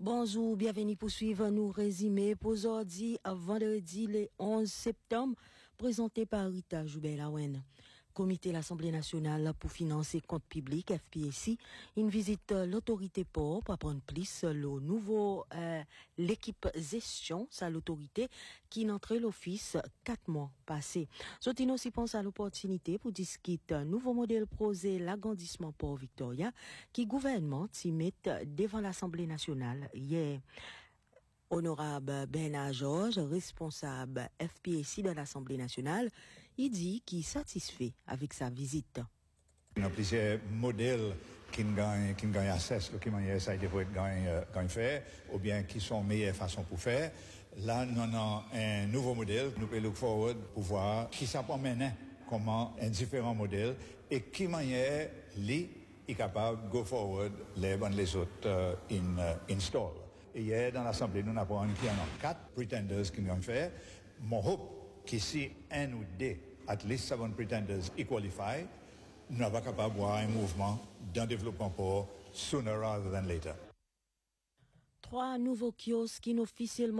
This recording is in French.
Bonjour, bienvenue pour suivre nous résumé pour aujourd'hui, vendredi le 11 septembre, présenté par Rita Joubert-Lawen. Comité l'Assemblée nationale pour financer compte public, FPSI, une visite l'autorité pour apprendre plus le nouveau, l'équipe gestion, ça l'autorité, qui n'entrait l'office 4 mois passés. Sotino aussi pense à l'opportunité pour discuter un nouveau modèle prosé l'agrandissement pour Victoria, qui gouvernement s'y met devant l'Assemblée nationale hier. Honorable Bernard Georges, responsable FPSI de l'Assemblée nationale, il dit qu'il est satisfait avec sa visite. Il y a plusieurs modèles qui gagnent accès, qui ça a été fait, ou bien qui sont meilleures façons pour faire. Là, nous avons un nouveau modèle. Nous pouvons look forward pour voir qui ça peut mener, comment un différent modèle et qui manière est capable de go forward les autres install. Et hier, dans l'Assemblée, nous avons qu'il y en a 4 pretenders qui nous ont fait. Mon hope qu'ici, un ou deux, at least 7 pretenders, qualify, nous sommes capables de voir un mouvement d'un développement pour sooner rather than later. 3 nouveaux kiosques officiellement